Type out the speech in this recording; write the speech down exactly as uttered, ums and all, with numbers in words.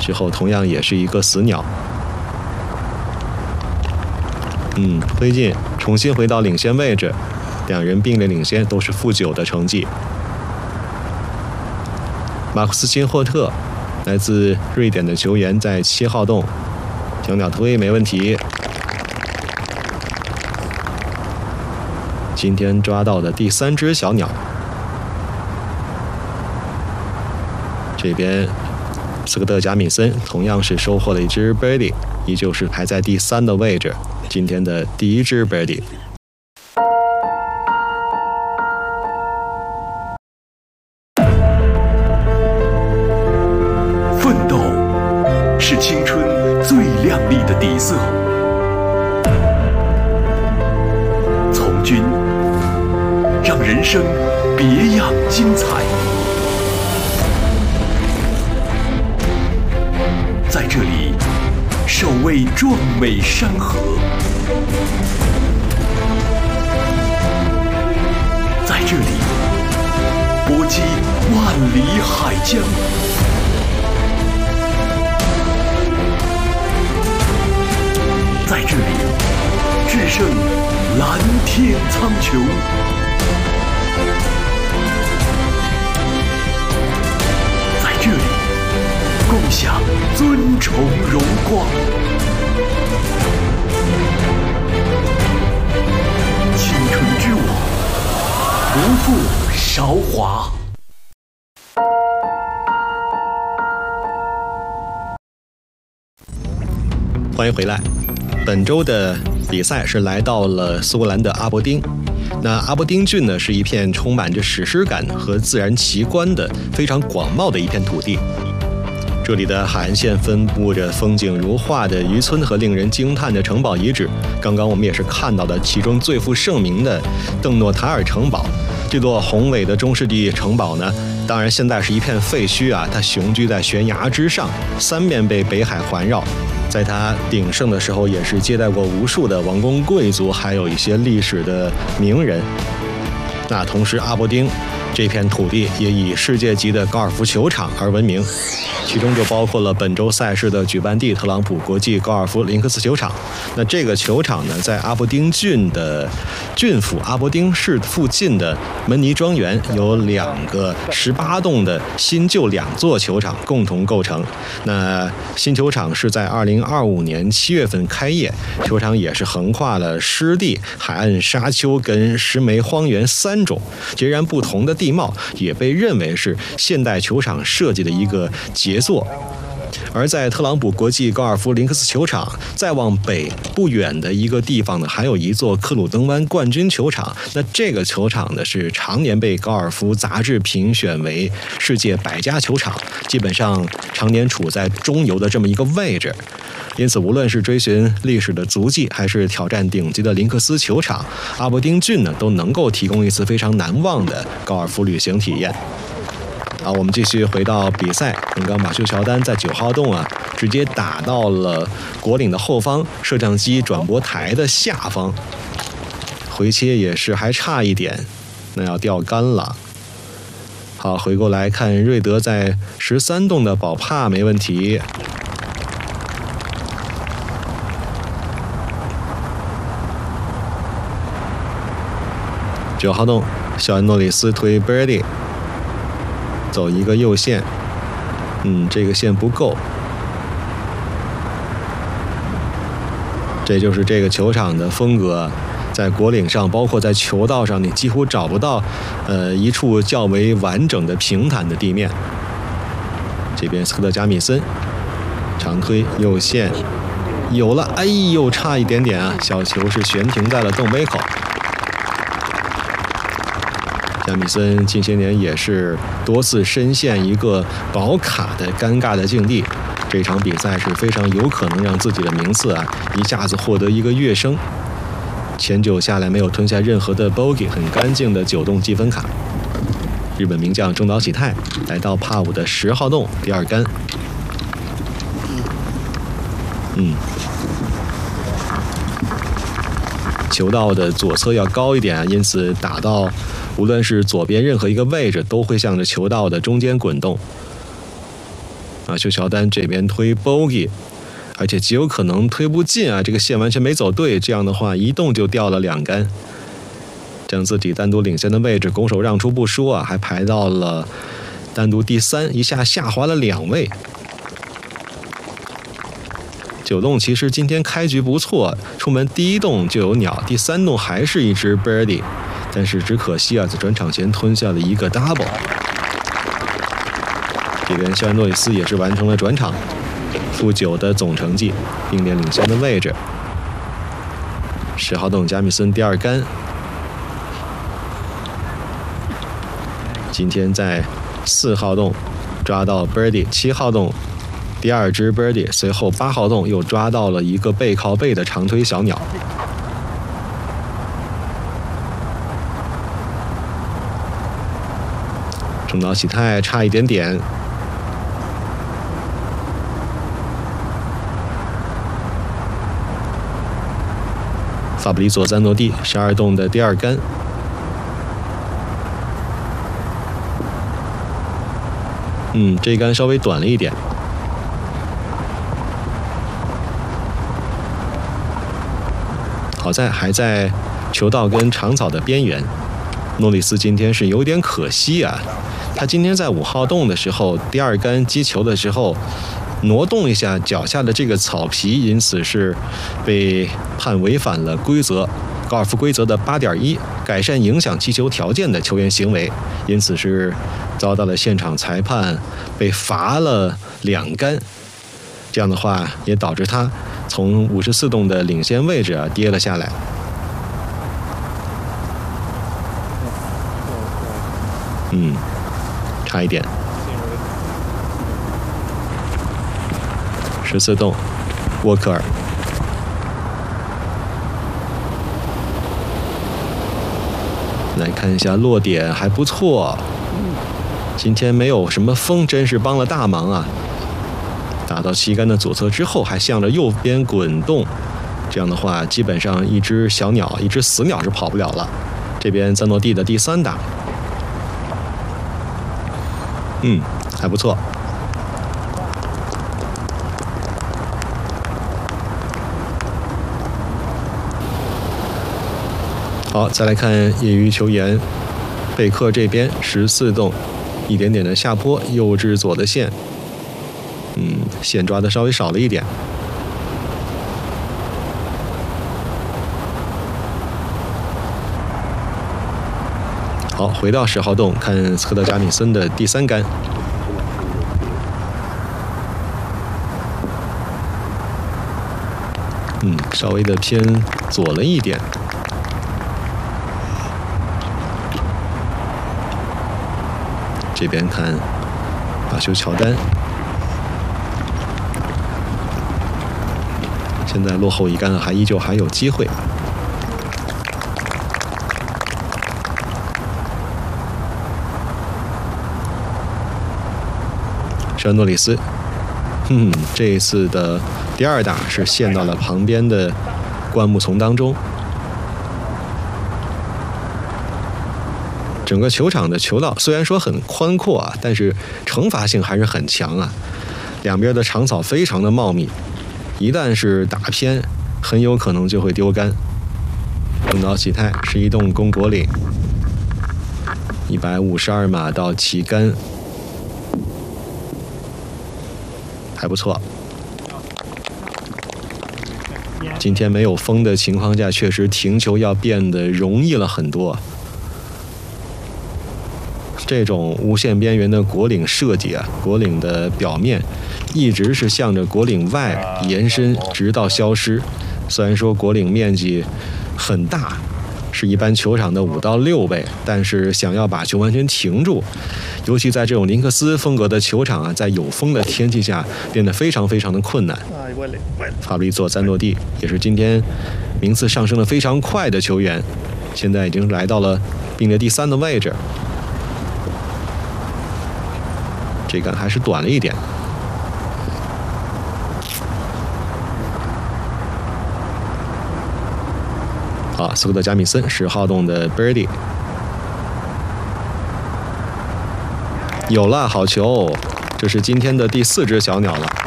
之后同样也是一个死鸟。嗯，推进，重新回到领先位置，两人并列领先，都是负九的成绩。马库斯金霍特，来自瑞典的球员，在七号洞，小鸟推没问题。今天抓到的第三只小鸟。这边斯科特·贾米森同样是收获了一只 birdie， 依旧是排在第三的位置，今天的第一只 birdie。 奋斗是青春最亮丽的底色，从军让人生别样精彩。在这里，守卫壮美山河；在这里，搏击万里海疆；在这里，制胜蓝天苍穹；在这里，共享尊崇荣光。青春之舞，不负韶华。 欢迎回来。本周的比赛是来到了苏格兰的阿伯丁。那阿伯丁郡呢，是一片充满着史诗感和自然奇观的非常广袤的一片土地。这里的海岸线分布着风景如画的渔村和令人惊叹的城堡遗址。刚刚我们也是看到的其中最负盛名的邓诺塔尔城堡。这座宏伟的中世纪城堡呢，当然现在是一片废墟啊，它雄居在悬崖之上，三面被北海环绕。在它鼎盛的时候，也是接待过无数的王公贵族，还有一些历史的名人。那同时，阿伯丁这片土地也以世界级的高尔夫球场而闻名，其中就包括了本周赛事的举办地特朗普国际高尔夫林克斯球场。那这个球场呢，在阿伯丁郡的郡府阿伯丁市附近的门尼庄园，有两个十八洞的新旧两座球场共同构成。那新球场是在二零二五年七月份开业，球场也是横跨了湿地、海岸沙丘跟石煤荒原三种截然不同的地貌，也被认为是现代球场设计的一个杰作。而在特朗普国际高尔夫林克斯球场再往北不远的一个地方呢，还有一座克鲁登湾冠军球场。那这个球场呢，是常年被高尔夫杂志评选为世界百家球场，基本上常年处在中游的这么一个位置。因此，无论是追寻历史的足迹，还是挑战顶级的林克斯球场，阿伯丁郡呢，都能够提供一次非常难忘的高尔夫旅行体验。好，我们继续回到比赛。刚刚马修乔丹在九号洞啊，直接打到了果岭的后方摄像机转播台的下方，回切也是还差一点，那要掉杆了。好，回过来看瑞德在十三洞的保帕没问题。九号洞，小安诺里斯推 birdie。走一个右线，嗯，这个线不够。这就是这个球场的风格，在果岭上，包括在球道上，你几乎找不到，呃，一处较为完整的平坦的地面。这边斯科特·加米森长推右线，有了，哎呦，差一点点啊！小球是悬停在了洞杯口。加米森近些年也是多次深陷一个保卡的尴尬的境地，这场比赛是非常有可能让自己的名次啊一下子获得一个跃升。前九下来没有吞下任何的 bogey， 很干净的九洞积分卡。日本名将中岛启太来到帕五的十号洞第二杆，嗯，球道的左侧要高一点，因此打到无论是左边任何一个位置，都会向着球道的中间滚动。 啊，休乔丹这边推 bogey， 而且极有可能推不进啊，这个线完全没走对，这样的话一动就掉了两杆，将自己单独领先的位置拱手让出不说啊，还排到了单独第三，一下下滑了两位。九洞其实今天开局不错，出门第一洞就有鸟，第三洞还是一只 birdie， 但是只可惜啊，在转场前吞下了一个 double。这边肖恩诺里斯也是完成了转场，负九的总成绩，并列领先的位置。十号洞加米森第二杆，今天在四号洞抓到 birdie， 七号洞第二只 birdie， 随后八号洞又抓到了一个背靠背的长推小鸟。中岛喜太差一点点，法布里佐赞诺蒂十二洞的第二杆。嗯，这一杆稍微短了一点。好在还在球道跟长草的边缘。诺里斯今天是有点可惜啊，他今天在五号洞的时候，第二杆击球的时候挪动一下脚下的这个草皮，因此是被判违反了规则高尔夫规则的 八点一 改善影响击球条件的球员行为，因此是遭到了现场裁判被罚了两杆。这样的话也导致他从五十四洞的领先位置啊跌了下来。嗯，差一点。十四洞，沃克尔。来看一下落点还不错，今天没有什么风，真是帮了大忙啊！打到旗杆的左侧之后，还向着右边滚动，这样的话，基本上一只小鸟、一只死鸟是跑不了了。这边赞诺蒂的第三打，嗯，还不错。好，再来看业余球员贝克这边十四洞，一点点的下坡，右至左的线，嗯，线抓的稍微少了一点。好，回到十号洞，看斯科特加米森的第三杆。嗯，稍微的偏左了一点。这边看马修乔丹，现在落后一杆，还依旧还有机会。山诺里斯，嗯，这一次的第二打是陷到了旁边的灌木丛当中。整个球场的球道虽然说很宽阔啊，但是惩罚性还是很强啊。两边的长草非常的茂密，一旦是打偏，很有可能就会丢杆。中岛喜太十一洞攻果岭，一百五十二码到旗杆，还不错。今天没有风的情况下，确实停球要变得容易了很多。这种无限边缘的果岭设计啊，果岭的表面一直是向着果岭外延伸，直到消失。虽然说果岭面积很大，是一般球场的五到六倍，但是想要把球完全停住，尤其在这种林克斯风格的球场啊，在有风的天气下变得非常非常的困难。法布里佐赞诺蒂也是今天名次上升的非常快的球员，现在已经来到了并列第三的位置。这杆还是短了一点。好，斯科特加米森十号洞的 birdie 有了，好球， 这是今天的第四只小鸟了。